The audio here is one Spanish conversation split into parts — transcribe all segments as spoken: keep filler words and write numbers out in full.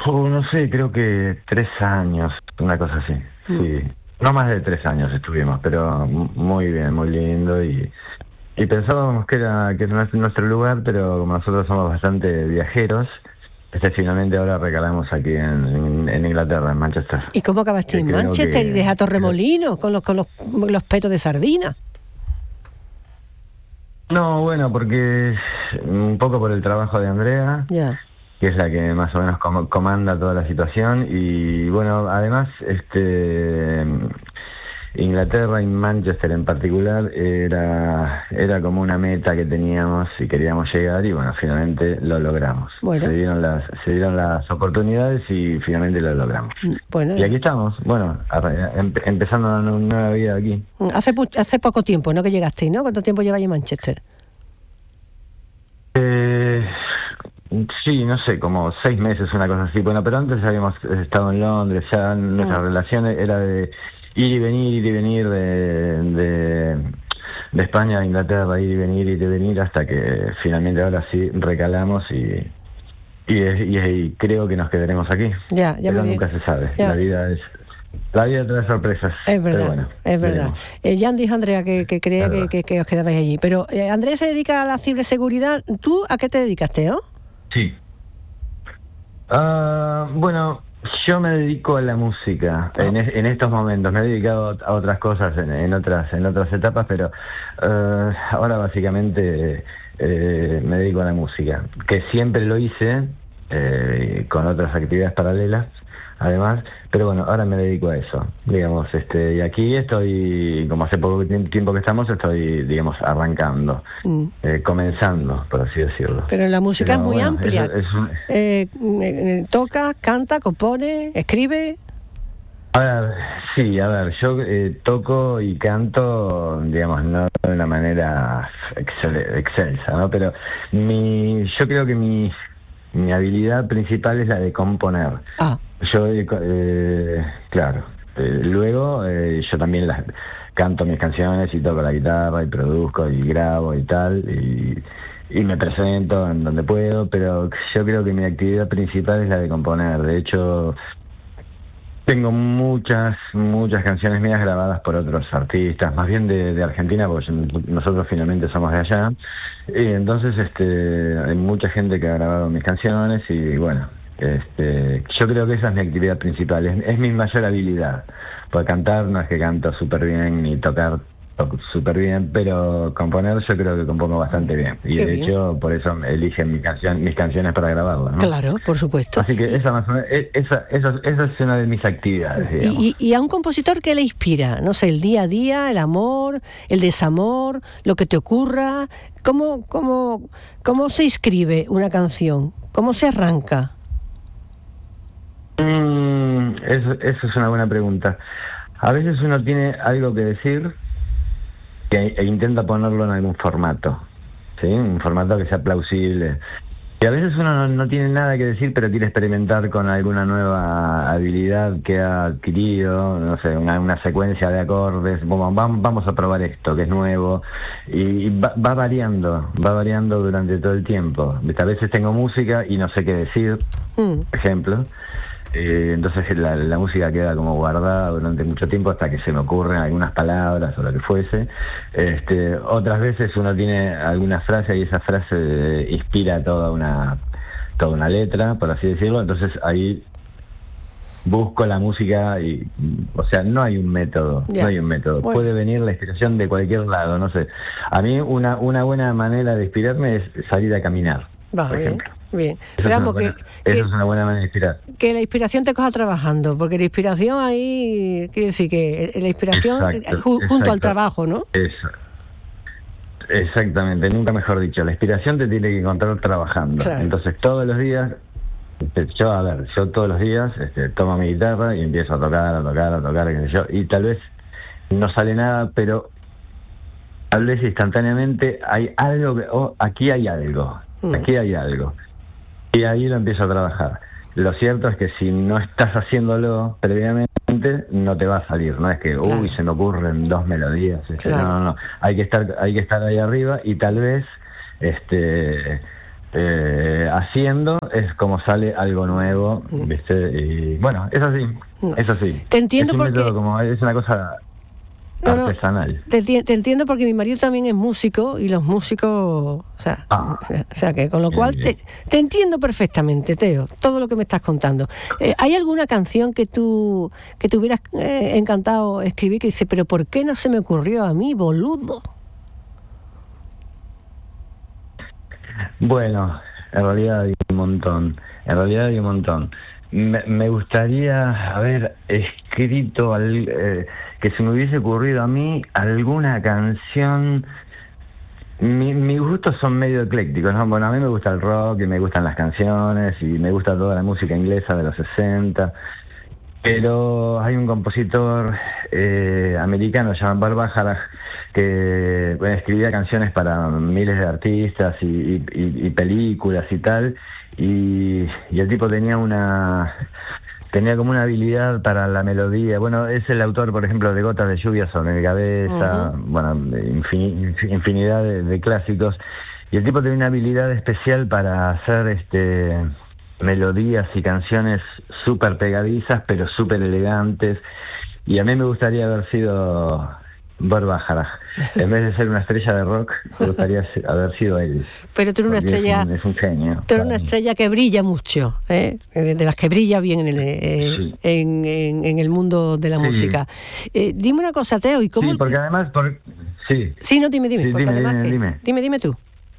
Oh, no sé, creo que tres años, una cosa así. Mm. Sí, no más de tres años estuvimos, pero m- muy bien, muy lindo y, y pensábamos que era que era nuestro nuestro lugar, pero como nosotros somos bastante viajeros, este finalmente ahora recalamos aquí en, en, en Inglaterra, en Manchester. ¿Y cómo acabaste Que en creo Manchester y que deja Torremolinos con los, con los, los petos de sardina? no, bueno, porque un poco por el trabajo de Andrea, Ya. que es la que más o menos com- comanda toda la situación y bueno, además este Inglaterra y Manchester en particular era era como una meta que teníamos y queríamos llegar y bueno, finalmente lo logramos. Bueno. Se dieron las se dieron las oportunidades y finalmente lo logramos. Mm, Bueno, Y aquí estamos, bueno, arre- empe- empezando una nu- nueva vida aquí. mm, hace, pu- hace poco tiempo, ¿no? Que llegasteis, ¿no? ¿Cuánto tiempo lleváis en Manchester? Eh, sí, no sé, como seis meses, una cosa así. Bueno, pero antes habíamos estado en Londres, ya nuestra Mm. relación era de ir y venir, ir y venir de, de, de España a Inglaterra, ir y venir, ir y venir, hasta que finalmente ahora sí recalamos y, y, es- y, y creo que nos quedaremos aquí. Ya, ya Pero me di- nunca se sabe. ya. La vida es la vida trae sorpresas. Es verdad, pero bueno, es verdad. veremos. Eh, Jan dijo Andrea que, que creía Es que, verdad. que, que os quedabais allí. Pero eh, Andrea se dedica a la ciberseguridad. ¿Tú a qué te dedicas, Teo? Sí. Ah, bueno, yo me dedico a la música en, es- en estos momentos. Me he dedicado a otras cosas en, en otras en otras etapas, pero eh, ahora básicamente eh, me dedico a la música, que siempre lo hice eh, con otras actividades paralelas, además. Pero bueno, ahora me dedico a eso, digamos. Este, y aquí estoy, como hace poco tiemp- tiempo que estamos, estoy, digamos, arrancando, Mm. eh, comenzando, por así decirlo. Pero la música Pero es muy bueno, amplia. eso- es un- Eh, eh, toca, canta, compone, escribe. A ver, sí, a ver, yo eh, toco y canto, digamos, no de una manera excel- excelsa, ¿no? Pero mi, yo creo que mi, mi habilidad principal es la de componer. Ah, Yo, eh, co- eh, claro, eh, luego eh, yo también las canto mis canciones y toco la guitarra y produzco y grabo y tal, y, y me presento en donde puedo, pero yo creo que mi actividad principal es la de componer. De hecho, tengo muchas, muchas canciones mías grabadas por otros artistas, más bien de, de Argentina, porque yo- nosotros finalmente somos de allá. Y entonces este, hay mucha gente que ha grabado mis canciones y bueno, este, yo creo que esa es mi actividad principal, es, es mi mayor habilidad. Porque cantar no es que canto súper bien ni tocar toco súper bien, pero componer yo creo que compongo bastante bien. Y Qué de bien. hecho por eso eligen mi canción, mis canciones para grabarlas, ¿no? claro, por supuesto. Así que esa, más o menos- e- esa, esa, esa es una de mis actividades, digamos. Y, y, y a un compositor, ¿qué le inspira? No sé, el día a día, el amor, el desamor, lo que te ocurra. ¿Cómo, cómo, cómo se escribe una canción? ¿Cómo se arranca? Mm, eso, eso es una buena pregunta. A veces uno tiene algo que decir que, e intenta ponerlo en algún formato, ¿sí? Un formato que sea plausible. Y a veces uno no, no tiene nada que decir, pero quiere experimentar con alguna nueva habilidad que ha adquirido, no sé, una, una secuencia de acordes. Bueno, vam- vamos a probar esto, que es nuevo. Y, y va, va variando, va variando durante todo el tiempo. ¿Viste? A veces tengo música y no sé qué decir, Mm, por ejemplo. Eh, entonces la, la música queda como guardada durante mucho tiempo hasta que se me ocurren algunas palabras o lo que fuese. Este, otras veces uno tiene alguna frase y esa frase eh, inspira toda una toda una letra, por así decirlo. Entonces ahí busco la música y, o sea, no hay un método, Ya. no hay un método. Bueno. Puede venir la inspiración de cualquier lado, no sé. A mí una una buena manera de inspirarme es salir a caminar, va, por bien, ejemplo. bien. Eso Pero es, una vamos, buena, que, eso que, es una buena manera de inspirar. que la inspiración te coja trabajando, porque la inspiración ahí, quiere decir que la inspiración Exacto, ju- junto al exacto. trabajo, ¿no? Eso. Exactamente, nunca mejor dicho. La inspiración te tiene que encontrar trabajando. Claro. Entonces todos los días, este, yo a ver, yo todos los días este, tomo mi guitarra y empiezo a tocar, a tocar, a tocar, qué sé yo, y tal vez no sale nada, pero tal vez instantáneamente hay algo, que, oh, aquí hay algo, Mm. aquí hay algo. Y ahí lo empiezo a trabajar. Lo cierto es que si no estás haciéndolo previamente, no te va a salir. No es que, Claro. uy, se me ocurren dos melodías. Este, Claro. No, no, no. Hay que estar, hay que estar ahí arriba y tal vez, este, eh, haciendo es como sale algo nuevo, ¿viste? Y bueno, es así, no. es así. Te entiendo es un porque... método como, es una cosa no, no, artesanal. Te, te entiendo porque mi marido también es músico y los músicos, o sea, Ah, o sea que con lo bien, cual bien. te, te entiendo perfectamente, Teo, todo lo que me estás contando. Eh, ¿Hay alguna canción que tú que te hubieras eh, encantado escribir que dice, pero ¿por qué no se me ocurrió a mí, boludo? Bueno, en realidad hay un montón, en realidad hay un montón. Me, me gustaría haber escrito, al, eh, que se me hubiese ocurrido a mí alguna canción. Mi, mis gustos son medio eclécticos, ¿no? Bueno, a mí me gusta el rock y me gustan las canciones y me gusta toda la música inglesa de los sesenta, pero hay un compositor eh, americano llamado Burt Bacharach que bueno, escribía canciones para miles de artistas y, y, y, y películas y tal, y, y el tipo tenía una tenía como una habilidad para la melodía. Bueno, es el autor, por ejemplo, de Gotas de lluvia sobre mi cabeza, uh-huh. bueno, infin, infinidad de, de clásicos, y el tipo tenía una habilidad especial para hacer este melodías y canciones súper pegadizas, pero súper elegantes, y a mí me gustaría haber sido Burt Bacharach. En vez de ser una estrella de rock, me gustaría haber sido él. Pero tú eres una estrella, es un, es un genio. Tú eres una estrella que brilla mucho, ¿eh? De las que brilla bien en el, eh, sí. en, en, en el mundo de la sí. música. Eh, dime una cosa, Teo, ¿y cómo? Sí, porque además, por... sí. Sí, no, dime, dime. Sí, porque dime, además dime, que... dime. dime, dime tú.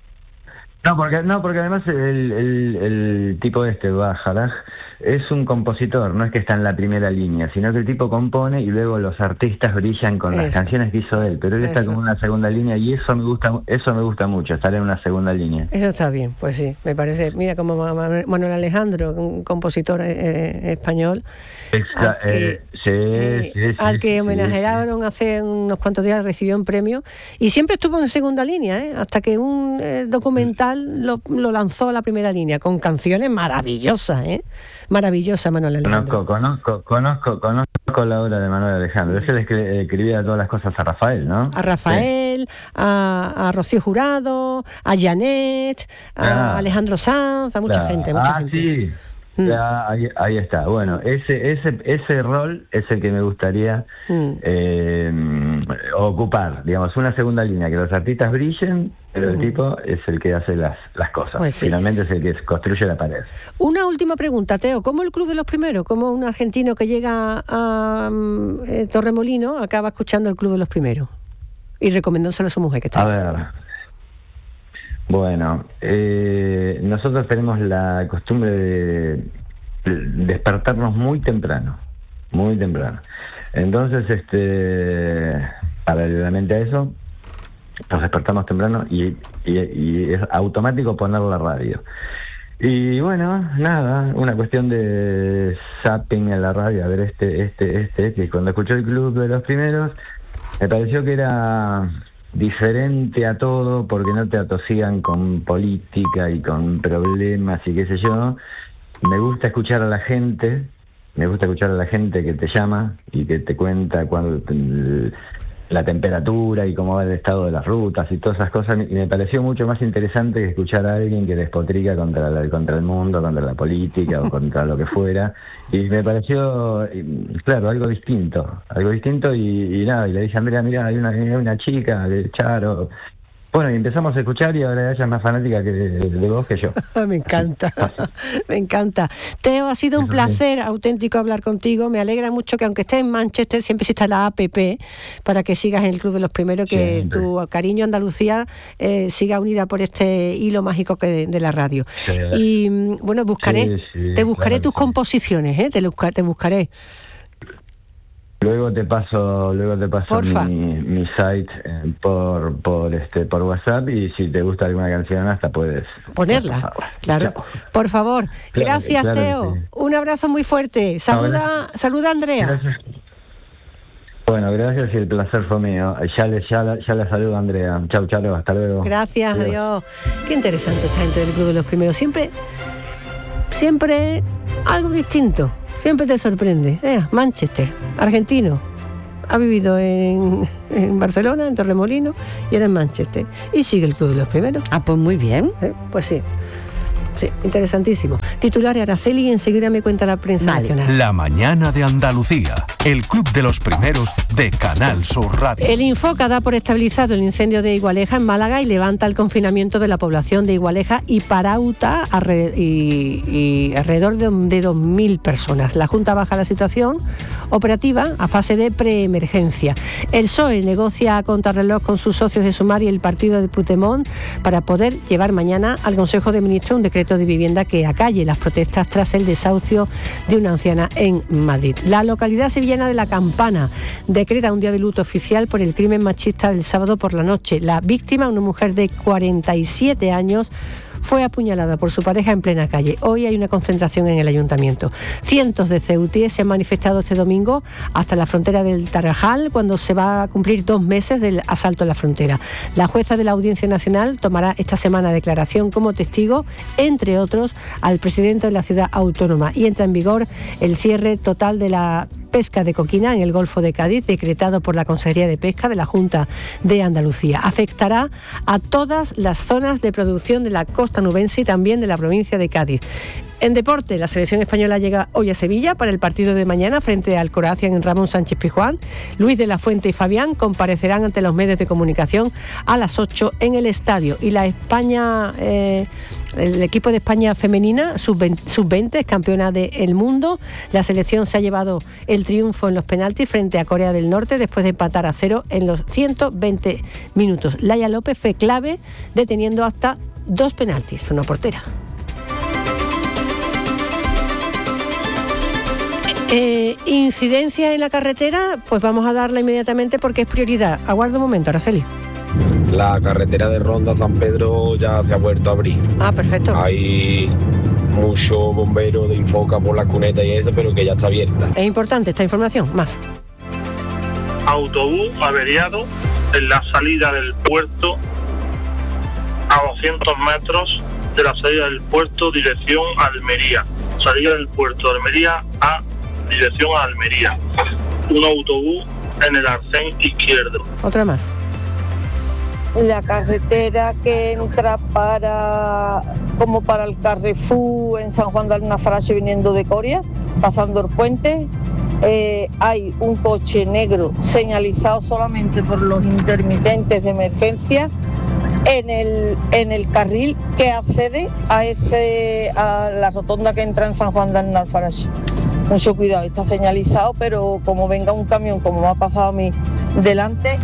No, porque no, porque además el, el, el tipo este, Bacharach, es un compositor, no es que está en la primera línea, sino que el tipo compone y luego los artistas brillan con eso. Las canciones que hizo él, pero él eso. Está como en una segunda línea y eso me gusta, eso me gusta mucho, estar en una segunda línea. Eso está bien, pues sí, me parece. Mira, como Manuel Alejandro, un compositor eh, español, Exa, al que, eh, sí, eh, sí, sí, al que sí, homenajearon sí. hace unos cuantos días, recibió un premio y siempre estuvo en segunda línea, ¿eh? Hasta que un eh, documental lo, lo lanzó a la primera línea con canciones maravillosas, ¿eh? Maravillosa, Manuel Alejandro. Conozco, conozco, conozco, conozco la obra de Manuel Alejandro. Es el que escribía todas las cosas a Rafael, ¿no? A Rafael, sí. a, a Rocío Jurado, a Janet, a ah, Alejandro Sanz, a mucha claro. gente, a mucha ah, gente. Sí. Ya, ahí, ahí está. Bueno, ese ese ese rol es el que me gustaría mm. eh, ocupar, digamos, una segunda línea, que los artistas brillen, pero mm. el tipo es el que hace las, las cosas. Pues sí. Finalmente es el que construye la pared. Una última pregunta, Teo. ¿Cómo el Club de los Primeros, como un argentino que llega a um, eh, Torremolino, acaba escuchando el Club de los Primeros y recomendándoselo a su mujer que está? A ver... Bueno, eh, nosotros tenemos la costumbre de despertarnos muy temprano, muy temprano. Entonces, este, paralelamente a eso, nos despertamos temprano y, y, y es automático poner la radio. Y bueno, nada, una cuestión de zapping en la radio, a ver este, este, este, que cuando escuché el Club de los Primeros, me pareció que era... diferente a todo, porque no te atosigan con política y con problemas y qué sé yo. Me gusta escuchar a la gente, me gusta escuchar a la gente que te llama y que te cuenta cuando te, la temperatura y cómo va el estado de las rutas y todas esas cosas, y me pareció mucho más interesante que escuchar a alguien que despotrica contra, la, contra el mundo, contra la política o contra lo que fuera, y me pareció, claro, algo distinto, algo distinto y, y nada, y le dije a Andrea, mira, hay una, hay una chica de Charo. Bueno, y empezamos a escuchar y ahora ella es más fanática que de, de vos que yo. Me encanta, me encanta. Teo, ha sido un placer auténtico hablar contigo. Me alegra mucho que aunque estés en Manchester, siempre exista la app para que sigas en el Club de los Primeros, que siempre. Tu cariño a Andalucía eh, siga unida por este hilo mágico que de, de la radio. Sí. Y bueno, buscaré, sí, sí, te buscaré claro tus sí. composiciones, ¿eh? te, busca, te buscaré. Luego te paso, luego te paso mi, mi site eh, por por este por WhatsApp, y si te gusta alguna canción hasta puedes ponerla. Claro. Claro. Por favor. Claro, gracias, claro, Teo. Sí. Un abrazo muy fuerte. Saluda, no, saluda a Andrea. Gracias. Bueno, gracias y el placer fue mío. Ya le ya la, ya la saludo a Andrea. Chau, Charo, hasta luego. Gracias, adiós. adiós. Qué interesante esta gente del Club de los Primeros. Siempre siempre algo distinto. Siempre te sorprende. Eh, Manchester, argentino. Ha vivido en, en Barcelona, en Torremolino, y ahora en Manchester. Y sigue el Club de los Primeros. Ah, pues muy bien. Eh, pues sí. Sí, interesantísimo. Titular Araceli y enseguida me cuenta la prensa vale. nacional. La mañana de Andalucía, el club de los primeros de Canal Sur Radio. El Infoca da por estabilizado el incendio de Igualeja en Málaga y levanta el confinamiento de la población de Igualeja y Parauta arre- y, y alrededor de, de dos mil personas. La Junta baja la situación operativa a fase de preemergencia. El P S O E negocia a contrarreloj con sus socios de Sumar y el partido de Puigdemont para poder llevar mañana al Consejo de Ministros un decreto de vivienda que acalle las protestas tras el desahucio de una anciana en Madrid. La localidad sevillana de La Campana decreta un día de luto oficial por el crimen machista del sábado por la noche. La víctima, una mujer de cuarenta y siete años, fue apuñalada por su pareja en plena calle. Hoy hay una concentración en el ayuntamiento. Cientos de ceutíes se han manifestado este domingo hasta la frontera del Tarajal, cuando se va a cumplir dos meses del asalto a la frontera. La jueza de la Audiencia Nacional tomará esta semana declaración como testigo, entre otros, al presidente de la ciudad autónoma, y entra en vigor el cierre total de la pesca de coquina en el Golfo de Cádiz, decretado por la Consejería de Pesca de la Junta de Andalucía. Afectará a todas las zonas de producción de la costa nubense y también de la provincia de Cádiz. En deporte, la selección española llega hoy a Sevilla para el partido de mañana frente al Croacia en Ramón Sánchez Pizjuán. Luis de la Fuente y Fabián comparecerán ante los medios de comunicación a las ocho en el estadio. Y la España... Eh, El equipo de España femenina, sub veinte, es campeona del mundo. La selección se ha llevado el triunfo en los penaltis frente a Corea del Norte después de empatar a cero en los ciento veinte minutos. Laia López fue clave deteniendo hasta dos penaltis, una portera. Eh, incidencia en la carretera, pues vamos a darla inmediatamente porque es prioridad. Aguarda un momento, Araceli. La carretera de Ronda San Pedro ya se ha vuelto a abrir. Ah, perfecto. Hay mucho bombero de Infoca por la cuneta y eso, pero que ya está abierta. Es importante esta información, más. Autobús averiado en la salida del puerto a doscientos metros de la salida del puerto dirección Almería. Salida del puerto de Almería a dirección a Almería. Un autobús en el arcén izquierdo. Otra más. La carretera que entra para como para el Carrefour en San Juan de Alnafarache viniendo de Coria, pasando el puente, eh, hay un coche negro señalizado solamente por los intermitentes de emergencia en el en el carril que accede a ese a la rotonda que entra en San Juan de Alnafarache. Mucho cuidado, está señalizado, pero como venga un camión, como me ha pasado a mí delante,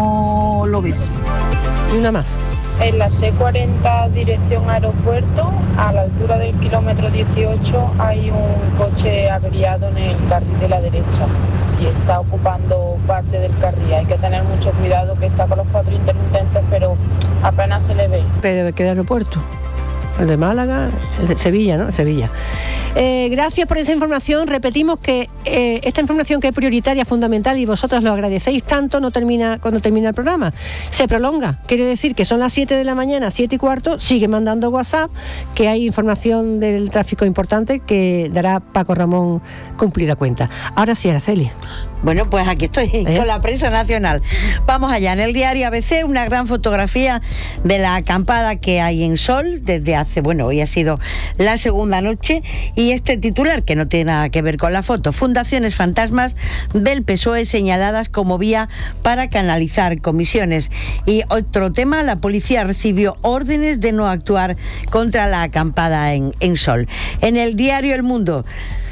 no lo ves. Y una más. En la C cuarenta dirección aeropuerto, a la altura del kilómetro dieciocho, hay un coche averiado en el carril de la derecha y está ocupando parte del carril. Hay que tener mucho cuidado, que está con los cuatro intermitentes, pero apenas se le ve. ¿Pero de qué aeropuerto? El de Málaga, el de Sevilla, ¿no? Sevilla. Eh, gracias por esa información. Repetimos que eh, esta información, que es prioritaria, fundamental, y vosotros lo agradecéis tanto, no termina cuando termina el programa. Se prolonga. Quiere decir que son las siete de la mañana, siete y cuarto, sigue mandando WhatsApp, que hay información del tráfico importante que dará Paco Ramón cumplida cuenta. Ahora sí, Araceli. Bueno, pues aquí estoy, ¿Eh? con la prensa nacional. Vamos allá. En el diario A B C, una gran fotografía de la acampada que hay en Sol desde hace, bueno, hoy ha sido la segunda noche, y este titular, que no tiene nada que ver con la foto: fundaciones fantasmas del P S O E señaladas como vía para canalizar comisiones. Y otro tema, la policía recibió órdenes de no actuar contra la acampada en, en Sol. En el diario El Mundo,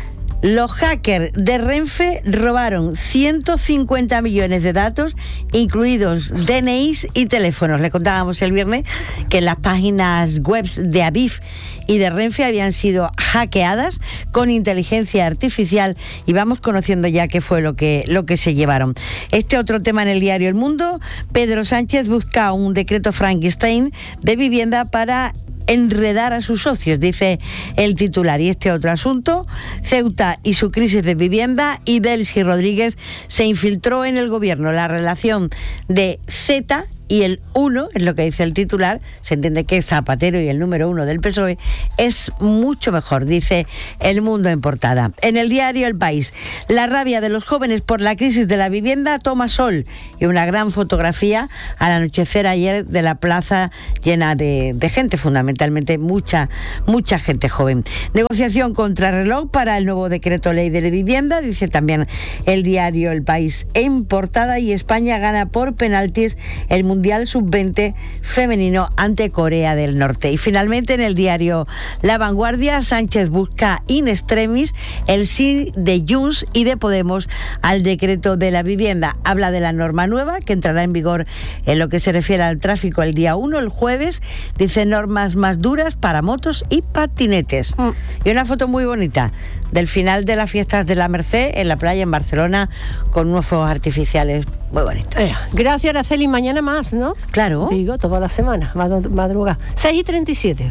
los hackers de Renfe robaron ciento cincuenta millones de datos, incluidos D N Is y teléfonos. Le contábamos el viernes que las páginas web de Adif y de Renfe habían sido hackeadas con inteligencia artificial, y vamos conociendo ya qué fue lo que, lo que se llevaron. Este otro tema en el diario El Mundo: Pedro Sánchez busca un decreto Frankenstein de vivienda para enredar a sus socios, dice el titular. Y este otro asunto: Ceuta y su crisis de vivienda, y Delcy Rodríguez se infiltró en el gobierno. La relación de Z y el uno, es lo que dice el titular, se entiende que es Zapatero y el número uno del P S O E, es mucho mejor, dice El Mundo en portada. En el diario El País, la rabia de los jóvenes por la crisis de la vivienda toma sol, y una gran fotografía al anochecer ayer de la plaza llena de, de gente, fundamentalmente mucha, mucha gente joven. Negociación contrarreloj para el nuevo decreto ley de la vivienda, dice también el diario El País en portada, y España gana por penaltis el Mundial sub veinte femenino ante Corea del Norte. Y finalmente en el diario La Vanguardia, Sánchez busca in extremis el sí de Junts y de Podemos al decreto de la vivienda. Habla de la norma nueva que entrará en vigor en lo que se refiere al tráfico el día uno, el jueves. Dice normas más duras para motos y patinetes. Mm. Y una foto muy bonita del final de las fiestas de la Merced en la playa en Barcelona con unos fuegos artificiales muy bonitos. Eh, gracias, Araceli. Mañana más, ¿no? Claro. Digo, toda la semana, madrugada. seis y treinta y siete.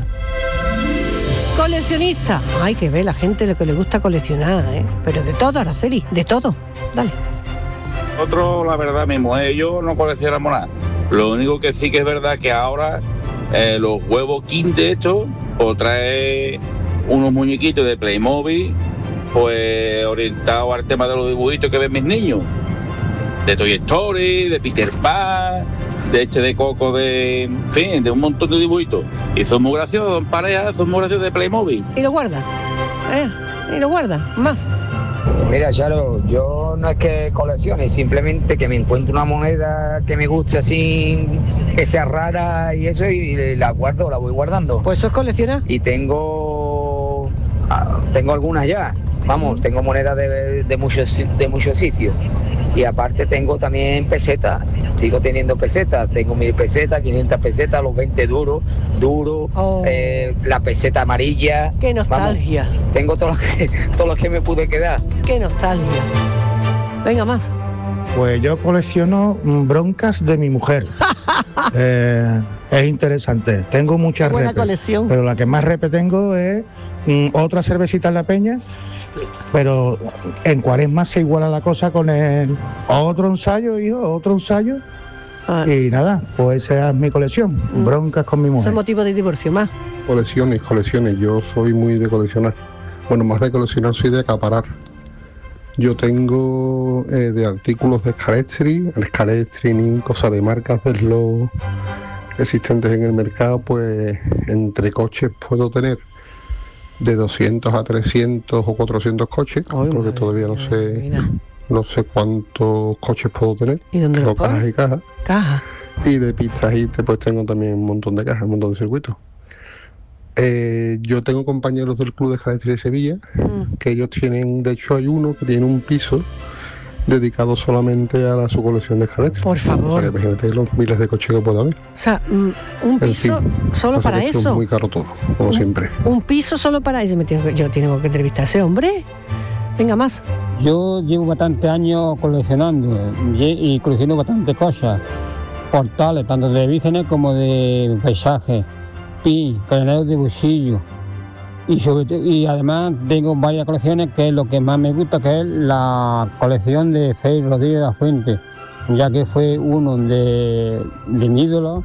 Coleccionista. Hay que ver la gente lo que le gusta coleccionar, ¿eh? Pero de todo, Araceli, de todo. Dale. Otro, la verdad, mi mujer y yo no coleccionamos nada. Lo único que sí que es verdad que ahora eh, los huevos Kinder estos, o trae unos muñequitos de Playmobil, pues orientados al tema de los dibujitos que ven mis niños. De Toy Story, de Peter Pan, de Eche de Coco, de, en fin, de un montón de dibujitos. Y son muy graciosos, son parejas, son muy graciosos de Playmobil. Y lo guarda, eh, y lo guarda, más. Mira, Charo, yo no es que coleccione, simplemente que me encuentro una moneda que me guste así, que sea rara y eso, y la guardo, la voy guardando. Pues eso es coleccionar. Y tengo, tengo algunas ya, vamos, tengo monedas de, de muchos de muchos sitios. Y aparte tengo también pesetas, sigo teniendo pesetas, tengo mil pesetas, quinientas pesetas, los veinte duros, duros, oh. eh, la peseta amarilla. ¡Qué nostalgia! Vamos, tengo todos los que, todos los que me pude quedar. ¡Qué nostalgia! Venga, más. Pues yo colecciono broncas de mi mujer. eh, es interesante. Tengo muchas buena repes, colección. Pero la que más repe tengo es mm, otra cervecita en la Peña. Pero en Cuaresma se iguala la cosa con el otro ensayo, hijo, otro ensayo. Ah. Y nada, pues esa es mi colección, mm. broncas con mi mujer. ¿Es motivo de divorcio más? Colecciones, colecciones, yo soy muy de coleccionar. Bueno, más de coleccionar soy de acaparar. Yo tengo eh, de artículos de Scalestri, el Scalestri, cosas de marcas de los existentes en el mercado, pues entre coches puedo tener de doscientos a trescientos o cuatrocientos coches, Ay, porque madre, todavía no sé mira. no sé cuántos coches puedo tener. ¿Y dónde Pero lo cajas pones? y cajas. Caja. Y de pistas y pues tengo también un montón de cajas, un montón de circuitos. Eh, yo tengo compañeros del Club de Scalestri de Sevilla, mm. que ellos tienen, de hecho hay uno que tiene un piso dedicado solamente a la, su colección de Scalestri. Por favor. O sea, que imagínate los miles de coches que pueda haber. O sea, un piso fin, solo para eso. Es muy caro todo, como un, siempre. Un piso solo para eso. Me tengo, yo tengo que entrevistar a ese hombre. Venga, más. Yo llevo bastantes años coleccionando y colecciono bastantes cosas. Portales, tanto de vírgenes como de paisajes. Y cadeneros de bolsillo. Y, sobre, y además tengo varias colecciones, que es lo que más me gusta, que es la colección de Félix Rodríguez de la Fuente, ya que fue uno de, de mi ídolo.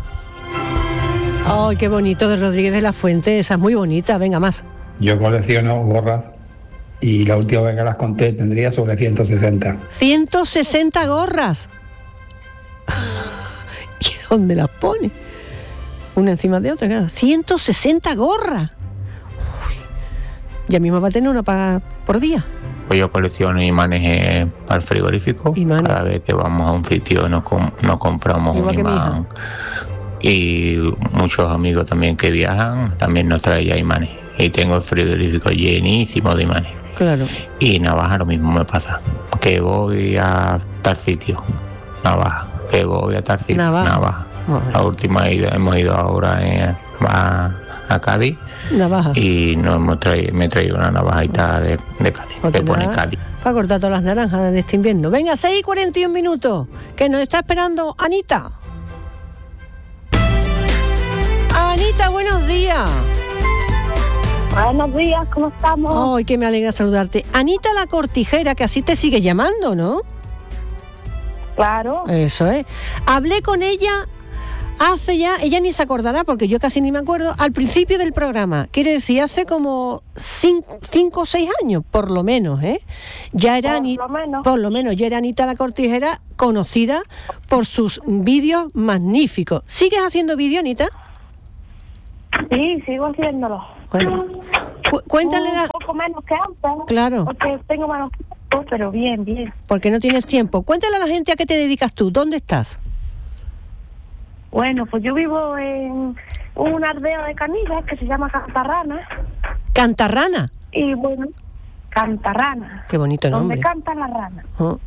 ¡Ay, qué bonito, de Rodríguez de la Fuente! Esa es muy bonita, venga, más. Yo colecciono gorras y la última vez que las conté tendría sobre ciento sesenta. ¡ciento sesenta gorras! ¿Y dónde las pone? Una encima de otra, claro. ¡ciento sesenta gorras! Ya mismo va a tener una para, por día. Pues yo colecciono imanes eh, al frigorífico. ¿Imanes? Cada vez que vamos a un sitio nos, com- nos compramos Igual un imán. Y muchos amigos también que viajan también nos traen ya imanes. Y tengo el frigorífico llenísimo de imanes. Claro. Y navaja lo mismo me pasa. Que voy a tal sitio, navaja. Que voy a tal sitio, navaja. navaja. La última ida, hemos ido ahora eh, a, a Cádiz. Navaja. Y no hemos traído, me he traído una navajita de, de Cádiz, que pone Cádiz. Para cortar todas las naranjas de este invierno. Venga, seis y cuarenta y un minutos, que nos está esperando Anita. Anita, buenos días. Buenos días, ¿cómo estamos? Ay, que me alegra saludarte. Anita la Cortijera, que así te sigue llamando, ¿no? Claro. Eso es. Hablé con ella hace ya, ella ni se acordará porque yo casi ni me acuerdo, al principio del programa, quiere decir, hace como cinco o seis años, por lo menos, ¿eh? Ya era, por, lo menos. por lo menos, ya era Anita La Cortijera, conocida por sus vídeos magníficos. ¿Sigues haciendo vídeos, Anita? Sí, sigo haciéndolo. Bueno, cu- cuéntale la... Un poco menos que antes. Claro. Porque tengo menos tiempo, pero bien, bien. Porque no tienes tiempo. Cuéntale a la gente a qué te dedicas tú. ¿Dónde estás? Bueno, pues yo vivo en una aldea de Canillas que se llama Cantarrana. ¿Cantarrana? Y bueno, Cantarrana. Qué bonito nombre. Donde cantan las ranas. Oh.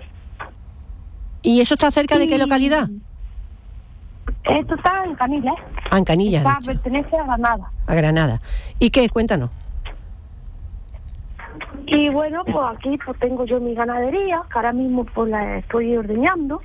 ¿Y eso está cerca y... de qué localidad? Esto está en Canillas. Ah, en Canillas. Está, pertenece a Granada. A Granada. ¿Y qué? Cuéntanos. Y bueno, pues aquí pues tengo yo mi ganadería, que ahora mismo pues la estoy ordeñando.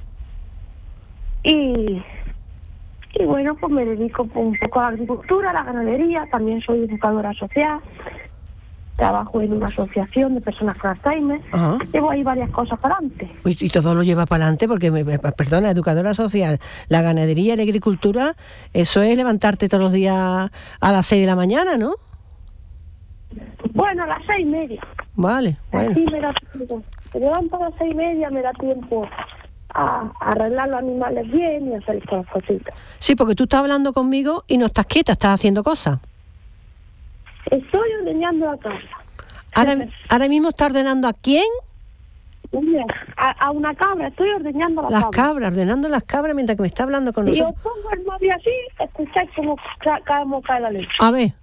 Y, y bueno, pues me dedico pues, un poco a la agricultura, a la ganadería, también soy educadora social, trabajo en una asociación de personas con Alzheimer, uh-huh. Llevo ahí varias cosas para adelante. Y, y todo lo lleva para adelante porque, me, me, perdona, educadora social, la ganadería y la agricultura, eso es levantarte todos los días a las seis de la mañana, ¿no? Bueno, a las seis y media. Vale, bueno. Así me da tiempo. Me levanto a las seis y media, me da tiempo a arreglar los animales bien y hacer estas cositas. Sí, porque tú estás hablando conmigo y no estás quieta, estás haciendo cosas. Estoy ordeñando la casa. Ahora, ahora mismo está ordenando ¿a quién? A, a una cabra, estoy ordeñando la las cabra. cabras, ordenando las cabras mientras que me está hablando con y nosotros. Y yo pongo el móvil así, escucháis cómo ca- ca- cómo cae la leche. A ver.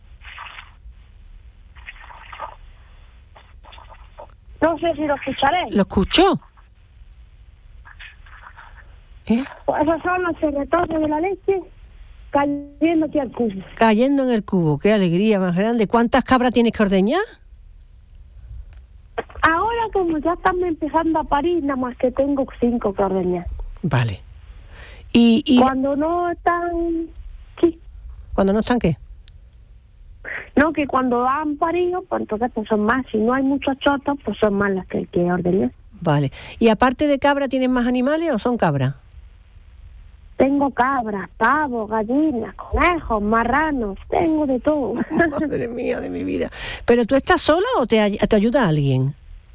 No sé si lo escucharéis. ¿Lo escuchó? ¿Eh? Pues esos son los retornos de la leche cayendo aquí al cubo. Cayendo en el cubo, qué alegría más grande. ¿Cuántas cabras tienes que ordeñar? Ahora como ya están empezando a parir, nada más que tengo cinco que ordeñar. Vale. Y, y cuando no están... Sí. ¿Cuando no están qué? No, que cuando han parido, pues entonces pues son más. Si no hay muchos chotos, pues son más las que hay que ordeñar. Vale. ¿Y aparte de cabra, tienes más animales o son cabras? Tengo cabras, pavos, gallinas, conejos, marranos, tengo de todo. Madre mía de mi vida. ¿Pero tú estás sola o te, ay- te ayuda alguien?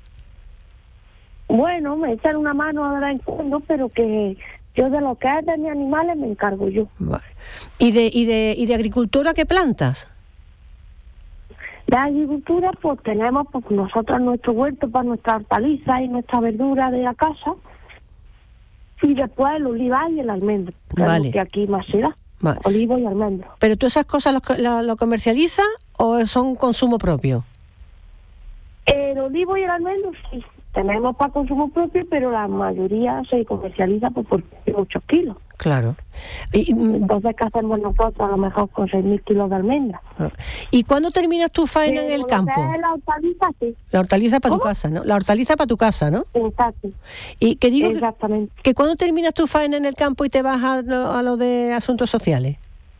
Bueno, me echan una mano ahora en cuando, pero que yo de lo que es de mis animales me encargo yo. Vale. ¿Y de, y de, y de agricultura qué plantas? De agricultura, pues tenemos pues nosotros nuestro huerto para nuestra hortaliza y nuestra verdura de la casa. Y después el olivar y el almendro. Vale. Que aquí más se da. Vale. Olivo y almendro. ¿Pero tú esas cosas lo, lo, lo comercializas o son consumo propio? El olivo y el almendro sí. Tenemos para consumo propio, pero la mayoría se comercializa por, por muchos kilos. Claro. Y, Entonces, ¿qué hacemos nosotros? A lo mejor con seis mil kilos de almendra. ¿Y cuándo terminas tu faena Pero en el lo campo? que es la hortaliza, sí. La hortaliza para tu casa, ¿no? La hortaliza para tu casa, ¿no? Exacto. Y que digo Exactamente. que, que cuando terminas tu faena en el campo y te vas a lo, a lo de asuntos sociales.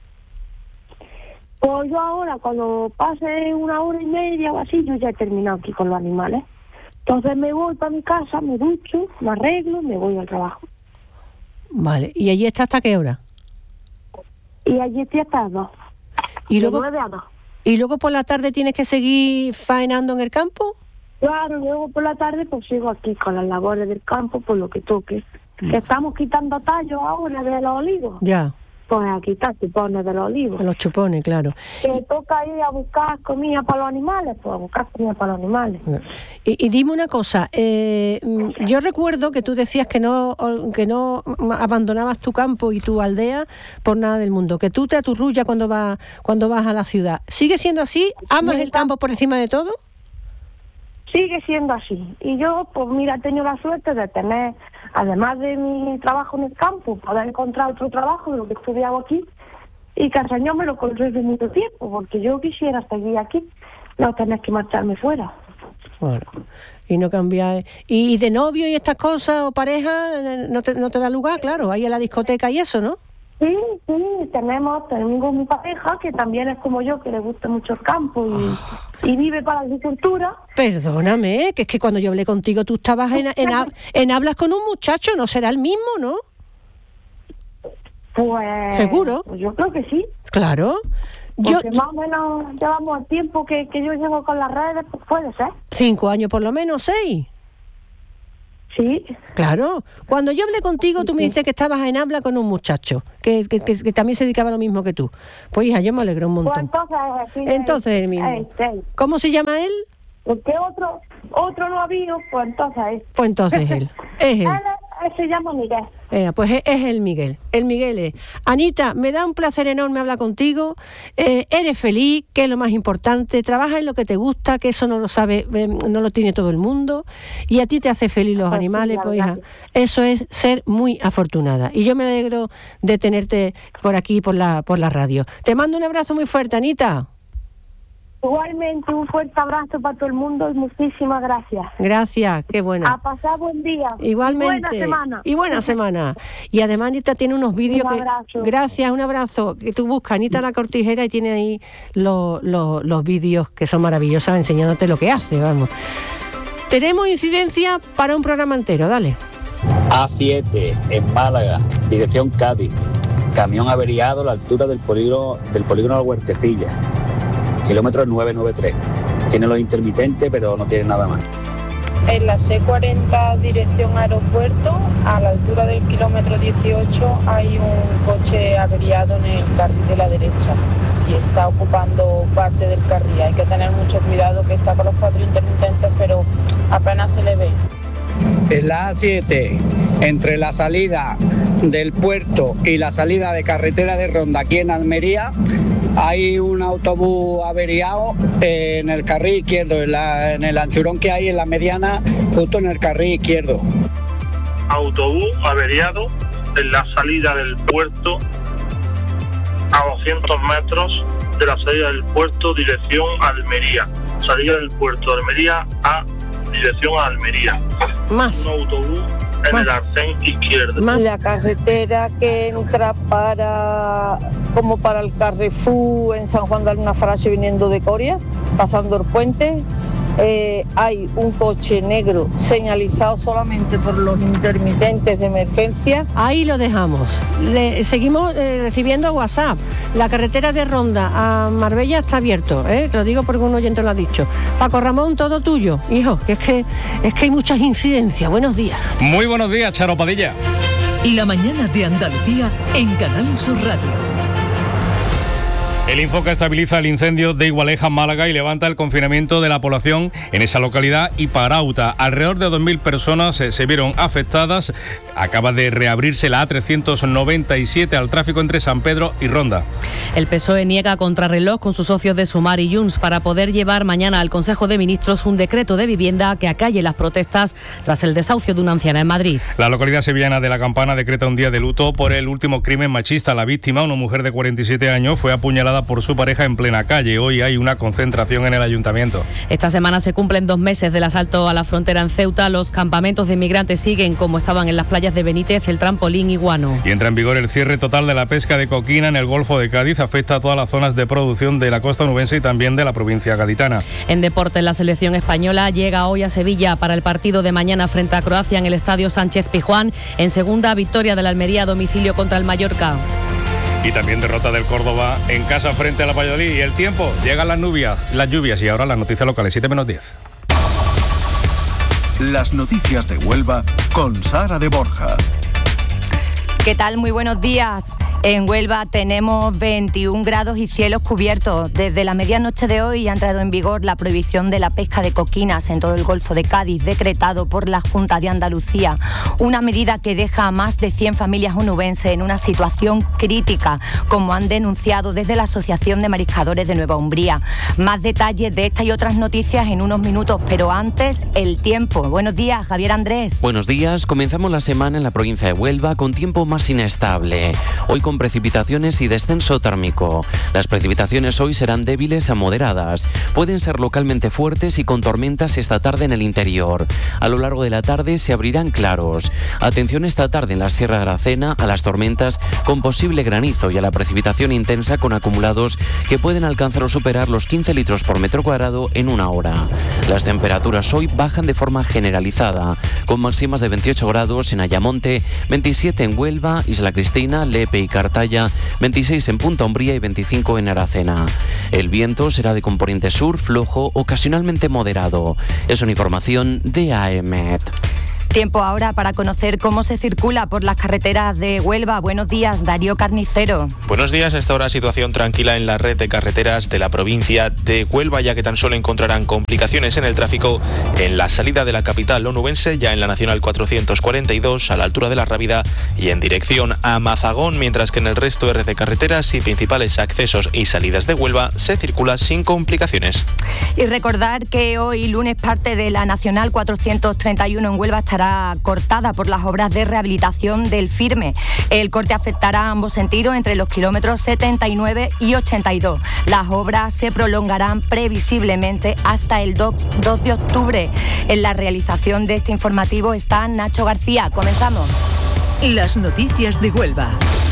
Pues yo ahora, cuando pase una hora y media o así, yo ya he terminado aquí con los animales. Entonces me voy para mi casa, me ducho, me arreglo, me voy al trabajo. Vale. ¿Y allí está hasta qué hora? Y allí estoy hasta las dos. ¿Y De luego, nueve a dos. ¿Y luego por la tarde tienes que seguir faenando en el campo? Claro, luego por la tarde pues sigo aquí con las labores del campo, por lo que toque. Que estamos quitando tallos ahora de los olivos. Ya. Pues a quitar chupones de los olivos. Los chupones, claro. Que toca ir a buscar comida para los animales, pues a buscar comida para los animales. Y, y dime una cosa, eh, yo recuerdo que tú decías que no que no abandonabas tu campo y tu aldea por nada del mundo, que tú te aturrullas cuando vas cuando vas a la ciudad. ¿Sigue siendo así? ¿Amas el campo por encima de todo? Sigue siendo así. Y yo, pues mira, he tenido la suerte de tener, además de mi trabajo en el campo, poder encontrar otro trabajo de lo que he estudiado aquí, y que el Señor me lo concede mucho tiempo, porque yo quisiera seguir aquí, no tener que marcharme fuera. Bueno, y no cambiar. ¿Y de novio y estas cosas o pareja no te, no te da lugar? Claro, ahí en la discoteca y eso, ¿no? Sí, sí, tenemos, tenemos mi pareja que también es como yo, que le gusta mucho el campo y, y vive para la agricultura. Perdóname, que es que cuando yo hablé contigo tú estabas en, en, en hablas con un muchacho, no será el mismo, ¿no? Pues... ¿Seguro? Pues yo creo que sí. Claro. Porque Yo, más o menos llevamos el tiempo que, que yo llevo con las redes, pues puede ser. cinco años por lo menos, seis. Sí. Claro. Cuando yo hablé contigo, tú me dijiste que estabas en habla con un muchacho, que, que, que, que también se dedicaba a lo mismo que tú. Pues hija, yo me alegro un montón. Pues entonces, sí, entonces el mismo. Este. ¿Cómo se llama él? Porque otro, otro no había, pues entonces él. Pues entonces él. Es él. Él, él se llama Miguel. Eh, pues es, es el Miguel. El Miguel es. Anita, me da un placer enorme hablar contigo. Eh, eres feliz, que es lo más importante. Trabajas en lo que te gusta, que eso no lo sabe, eh, no lo tiene todo el mundo. Y a ti te hace feliz los pues animales, sí, pues hija. Eso es ser muy afortunada. Y yo me alegro de tenerte por aquí, por la, por la radio. Te mando un abrazo muy fuerte, Anita. Igualmente, un fuerte abrazo para todo el mundo y muchísimas gracias. Gracias, qué buena. A pasar buen día. Igualmente. Y buena semana. Y buena semana. Y además Anita tiene unos vídeos que... abrazo. Gracias, un abrazo. Que tú buscas Anita La Cortijera y tiene ahí los, los, los vídeos que son maravillosos enseñándote lo que hace, vamos. Tenemos incidencia para un programa entero, dale. A siete, en Málaga, dirección Cádiz. Camión averiado a la altura del polígono, del polígono de la Huertecilla. Kilómetro nueve noventa y tres. Tiene los intermitentes, pero no tiene nada más. En la C cuarenta, dirección aeropuerto, a la altura del kilómetro dieciocho, hay un coche averiado en el carril de la derecha y está ocupando parte del carril. Hay que tener mucho cuidado, que está con los cuatro intermitentes, pero apenas se le ve. En la A siete, entre la salida del puerto y la salida de carretera de Ronda, aquí en Almería, hay un autobús averiado en el carril izquierdo, en, la, en el anchurón que hay en la mediana, justo en el carril izquierdo. Autobús averiado en la salida del puerto a doscientos metros de la salida del puerto, dirección Almería. Salida del puerto de Almería a dirección a Almería. Más. Un autobús en Más. el arcén izquierdo. Más. La carretera que entra para como para el Carrefour en San Juan de Alnafarache viniendo de Coria, pasando el puente, eh, hay un coche negro señalizado solamente por los intermitentes de emergencia. Ahí lo dejamos. Le, seguimos eh, recibiendo WhatsApp. La carretera de Ronda a Marbella está abierto, ¿eh? Te lo digo porque un oyente lo ha dicho. Paco Ramón, todo tuyo, hijo, que es que es que hay muchas incidencias. Buenos días. Muy buenos días, Charo Padilla. La mañana de Andalucía en Canal Sur Radio. El Infoca estabiliza el incendio de Igualeja, Málaga, y levanta el confinamiento de la población en esa localidad y Parauta. Alrededor de dos mil personas eh, se vieron afectadas. Acaba de reabrirse la A trescientos noventa y siete al tráfico entre San Pedro y Ronda. El P S O E niega contrarreloj con sus socios de Sumar y Junts para poder llevar mañana al Consejo de Ministros un decreto de vivienda que acalle las protestas tras el desahucio de una anciana en Madrid. La localidad sevillana de La Campana decreta un día de luto por el último crimen machista. La víctima, una mujer de cuarenta y siete años, fue apuñalada por su pareja en plena calle. Hoy hay una concentración en el ayuntamiento. Esta semana se cumplen dos meses del asalto a la frontera en Ceuta. Los campamentos de inmigrantes siguen como estaban en las playas de Benítez, El Trampolín y Guano. Y entra en vigor el cierre total de la pesca de coquina en el Golfo de Cádiz. Afecta a todas las zonas de producción de la costa onubense y también de la provincia gaditana. En deporte, la selección española llega hoy a Sevilla para el partido de mañana frente a Croacia en el Estadio Sánchez Pizjuán. En segunda, victoria de la Almería a domicilio contra el Mallorca. Y también derrota del Córdoba en casa frente a la Valladolid. Y el tiempo, llegan las lluvias, las lluvias y ahora las noticias locales, siete menos diez. Las noticias de Huelva con Sara de Borja. ¿Qué tal? Muy buenos días. En Huelva tenemos veintiún grados y cielos cubiertos. Desde la medianoche de hoy ha entrado en vigor la prohibición de la pesca de coquinas en todo el Golfo de Cádiz, decretado por la Junta de Andalucía. Una medida que deja a más de cien familias onubenses en una situación crítica, como han denunciado desde la Asociación de Mariscadores de Nueva Umbría. Más detalles de esta y otras noticias en unos minutos, pero antes, el tiempo. Buenos días, Javier Andrés. Buenos días. Comenzamos la semana en la provincia de Huelva con tiempo más inestable. Hoy con precipitaciones y descenso térmico. Las precipitaciones hoy serán débiles a moderadas. Pueden ser localmente fuertes y con tormentas esta tarde en el interior. A lo largo de la tarde se abrirán claros. Atención esta tarde en la Sierra de Aracena a las tormentas con posible granizo y a la precipitación intensa con acumulados que pueden alcanzar o superar los quince litros por metro cuadrado en una hora. Las temperaturas hoy bajan de forma generalizada, con máximas de veintiocho grados en Ayamonte, veintisiete en Huelva, Isla Cristina, Lepe y Cartaya, veintiséis en Punta Umbría y veinticinco en Aracena. El viento será de componente sur, flojo, ocasionalmente moderado. Es una información de A E M E T. Tiempo ahora para conocer cómo se circula por las carreteras de Huelva. Buenos días, Darío Carnicero. Buenos días. A esta hora situación tranquila en la red de carreteras de la provincia de Huelva, ya que tan solo encontrarán complicaciones en el tráfico en la salida de la capital onubense, ya en la Nacional cuatrocientos cuarenta y dos a la altura de La Rábida y en dirección a Mazagón, mientras que en el resto de red de carreteras y principales accesos y salidas de Huelva se circula sin complicaciones. Y recordar que hoy lunes parte de la Nacional cuatrocientos treinta y uno en Huelva estará cortada por las obras de rehabilitación del Firme. El corte afectará a ambos sentidos entre los kilómetros setenta y nueve y ochenta y dos. Las obras se prolongarán previsiblemente hasta el dos de octubre. En la realización de este informativo está Nacho García. Comenzamos. Las noticias de Huelva.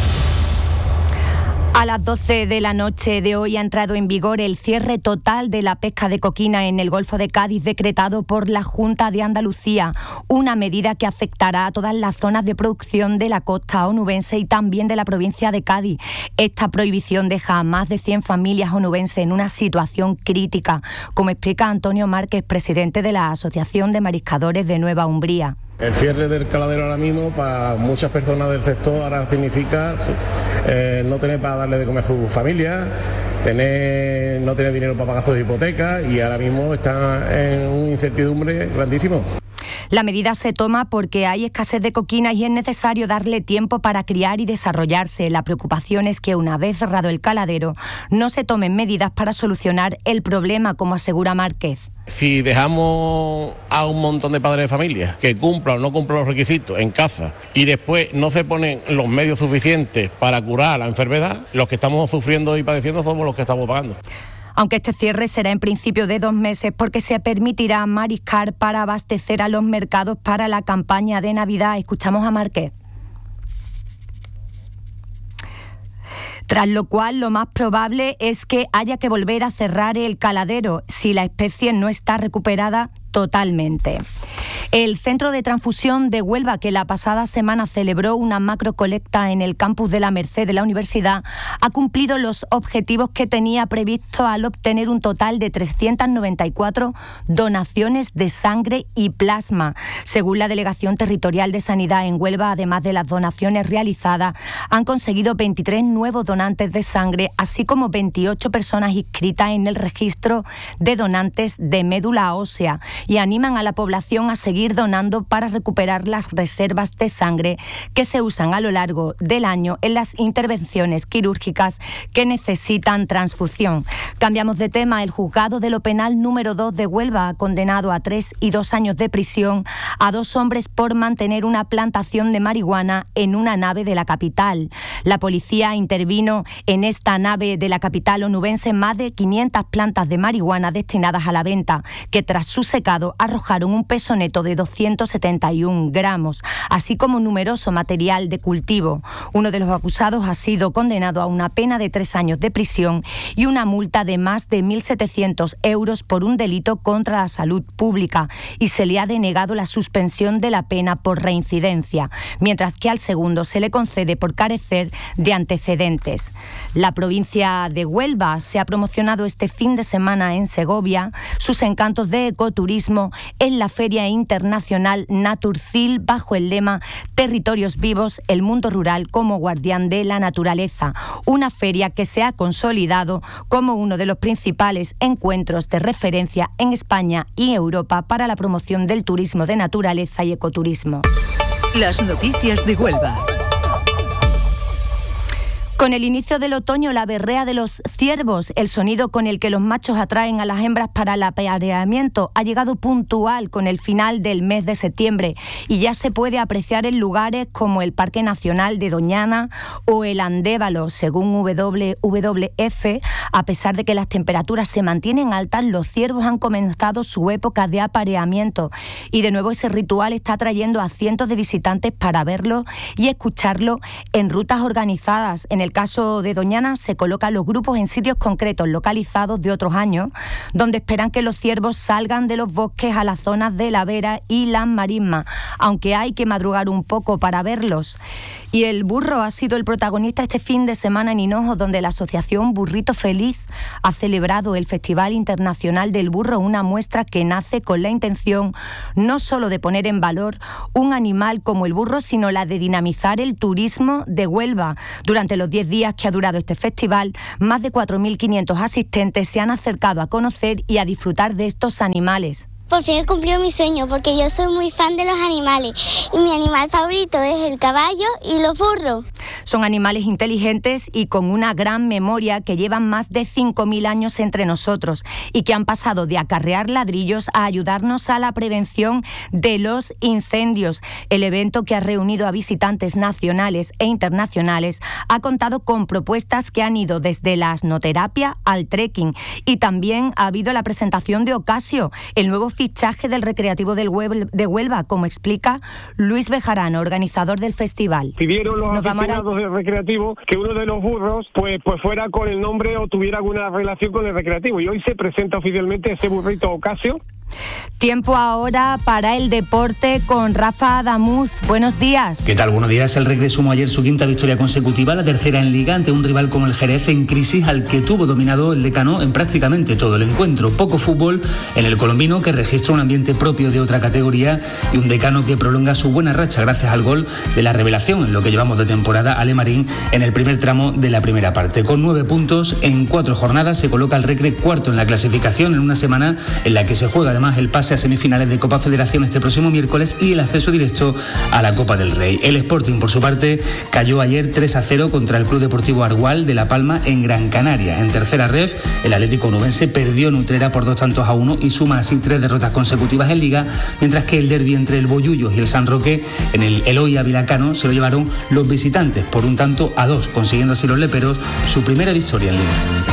A las doce de la noche de hoy ha entrado en vigor el cierre total de la pesca de coquina en el Golfo de Cádiz, decretado por la Junta de Andalucía, una medida que afectará a todas las zonas de producción de la costa onubense y también de la provincia de Cádiz. Esta prohibición deja a más de cien familias onubenses en una situación crítica, como explica Antonio Márquez, presidente de la Asociación de Mariscadores de Nueva Umbría. El cierre del caladero ahora mismo para muchas personas del sector ahora significa eh, no tener para darle de comer a su familia, tener, no tener dinero para pagar sus hipotecas y ahora mismo están en una incertidumbre grandísimo. La medida se toma porque hay escasez de coquina y es necesario darle tiempo para criar y desarrollarse. La preocupación es que una vez cerrado el caladero no se tomen medidas para solucionar el problema, como asegura Márquez. Si dejamos a un montón de padres de familia que cumplan o no cumplan los requisitos en casa y después no se ponen los medios suficientes para curar la enfermedad, los que estamos sufriendo y padeciendo somos los que estamos pagando. Aunque este cierre será en principio de dos meses porque se permitirá mariscar para abastecer a los mercados para la campaña de Navidad. Escuchamos a Márquez. Tras lo cual, lo más probable es que haya que volver a cerrar el caladero si la especie no está recuperada totalmente. El Centro de Transfusión de Huelva, que la pasada semana celebró una macrocolecta en el campus de la Merced de la universidad, ha cumplido los objetivos que tenía previsto al obtener un total de trescientas noventa y cuatro donaciones de sangre y plasma. Según la Delegación Territorial de Sanidad en Huelva, además de las donaciones realizadas, han conseguido veintitrés nuevos donantes de sangre, así como veintiocho personas inscritas en el registro de donantes de médula ósea, y animan a la población a seguir donando para recuperar las reservas de sangre que se usan a lo largo del año en las intervenciones quirúrgicas que necesitan transfusión. Cambiamos de tema. El juzgado de lo penal número dos de Huelva ha condenado a tres y dos años de prisión a dos hombres por mantener una plantación de marihuana en una nave de la capital. La policía intervino en esta nave de la capital onubense más de quinientas plantas de marihuana destinadas a la venta, que tras su secado arrojaron un peso neto de doscientos setenta y un gramos, así como numeroso material de cultivo. Uno de los acusados ha sido condenado a una pena de tres años de prisión y una multa de más de mil setecientos euros por un delito contra la salud pública, y se le ha denegado la suspensión de la pena por reincidencia, mientras que al segundo se le concede por carecer de antecedentes. La provincia de Huelva se ha promocionado este fin de semana en Segovia sus encantos de ecoturismo en la Feria Internacional Naturcil, bajo el lema Territorios vivos, el mundo rural como guardián de la naturaleza. Una feria que se ha consolidado como uno de los principales encuentros de referencia en España y Europa para la promoción del turismo de naturaleza y ecoturismo. Las noticias de Huelva. Con el inicio del otoño, la berrea de los ciervos, el sonido con el que los machos atraen a las hembras para el apareamiento, ha llegado puntual con el final del mes de septiembre y ya se puede apreciar en lugares como el Parque Nacional de Doñana o el Andévalo. Según W W F, a pesar de que las temperaturas se mantienen altas, los ciervos han comenzado su época de apareamiento y de nuevo ese ritual está atrayendo a cientos de visitantes para verlo y escucharlo en rutas organizadas en el el caso de Doñana, se colocan los grupos en sitios concretos localizados de otros años, donde esperan que los ciervos salgan de los bosques a las zonas de la Vera y las marismas, aunque hay que madrugar un poco para verlos. Y el burro ha sido el protagonista este fin de semana en Hinojo, donde la asociación Burrito Feliz ha celebrado el Festival Internacional del Burro, una muestra que nace con la intención no solo de poner en valor un animal como el burro, sino la de dinamizar el turismo de Huelva. Durante los diez días que ha durado este festival, más de cuatro mil quinientos asistentes se han acercado a conocer y a disfrutar de estos animales. Por fin he cumplido mi sueño, porque yo soy muy fan de los animales y mi animal favorito es el caballo y los burros. Son animales inteligentes y con una gran memoria que llevan más de cinco mil años entre nosotros y que han pasado de acarrear ladrillos a ayudarnos a la prevención de los incendios. El evento, que ha reunido a visitantes nacionales e internacionales, ha contado con propuestas que han ido desde la asnoterapia al trekking, y también ha habido la presentación de Ocasio, el nuevo fichaje del Recreativo del Huel- de Huelva, como explica Luis Bejarano, organizador del festival. Pidieron los Nos vamos a... aficionados del Recreativo que uno de los burros pues, pues fuera con el nombre o tuviera alguna relación con el Recreativo, y hoy se presenta oficialmente ese burrito Ocasio. Tiempo ahora para el deporte con Rafa Adamuz. Buenos días. ¿Qué tal? Buenos días. El Recre sumó ayer su quinta victoria consecutiva, la tercera en Liga, ante un rival como el Jerez en crisis, al que tuvo dominado el decano en prácticamente todo el encuentro. Poco fútbol en el colombino, que registra un ambiente propio de otra categoría, y un decano que prolonga su buena racha gracias al gol de la revelación en lo que llevamos de temporada, Ale Marín, en el primer tramo de la primera parte. Con nueve puntos en cuatro jornadas, se coloca el Recre cuarto en la clasificación, en una semana en la que se juega además el pase a semifinales de Copa Federación este próximo miércoles y el acceso directo a la Copa del Rey. El Sporting, por su parte, cayó ayer tres a cero contra el Club Deportivo Argual de La Palma en Gran Canaria. En tercera ref, el Atlético Onubense perdió en Utrera por dos tantos a uno y suma así tres derrotas consecutivas en Liga, mientras que el derbi entre el Bollullos y el San Roque en el Eloy Avilacano se lo llevaron los visitantes por un tanto a dos, consiguiendo así los leperos su primera victoria en Liga.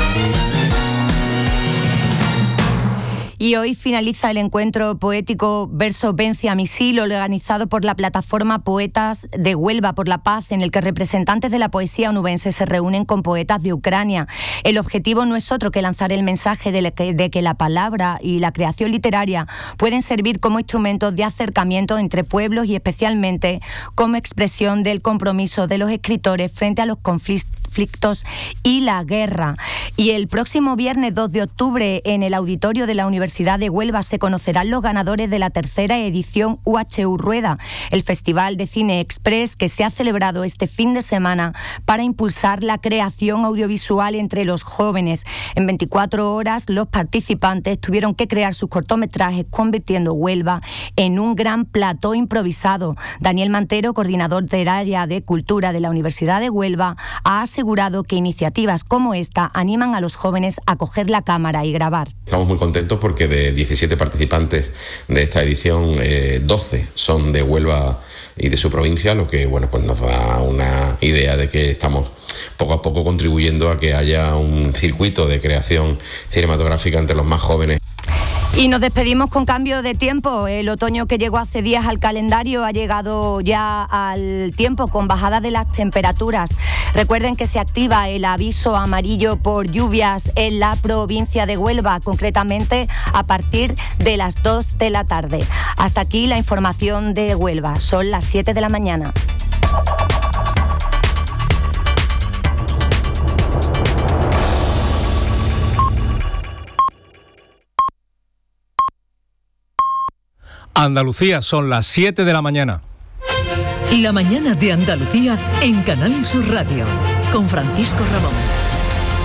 Y hoy finaliza el encuentro poético Verso Vence a Misil, organizado por la plataforma Poetas de Huelva por la Paz, en el que representantes de la poesía onubense se reúnen con poetas de Ucrania. El objetivo no es otro que lanzar el mensaje de que, de que la palabra y la creación literaria pueden servir como instrumentos de acercamiento entre pueblos, y especialmente como expresión del compromiso de los escritores frente a los conflictos y la guerra. Y el próximo viernes dos de octubre, en el auditorio de la Universidad de Huelva, se conocerán los ganadores de la tercera edición U H U Rueda, el Festival de Cine Express que se ha celebrado este fin de semana para impulsar la creación audiovisual entre los jóvenes. En veinticuatro horas, los participantes tuvieron que crear sus cortometrajes, convirtiendo Huelva en un gran plató improvisado. Daniel Mantero, coordinador del área de cultura de la Universidad de Huelva, ha asegurado que iniciativas como esta animan a los jóvenes a coger la cámara y grabar. Estamos muy contentos porque de diecisiete participantes de esta edición, eh, doce son de Huelva y de su provincia, lo que bueno, pues nos da una idea de que estamos poco a poco contribuyendo a que haya un circuito de creación cinematográfica entre los más jóvenes. Y nos despedimos con cambio de tiempo. El otoño, que llegó hace días al calendario, ha llegado ya al tiempo con bajada de las temperaturas. Recuerden que se activa el aviso amarillo por lluvias en la provincia de Huelva, concretamente a partir de las dos de la tarde. Hasta aquí la información de Huelva. Son las siete de la mañana. Andalucía, son las siete de la mañana. La mañana de Andalucía en Canal Sur Radio, con Francisco Ramón.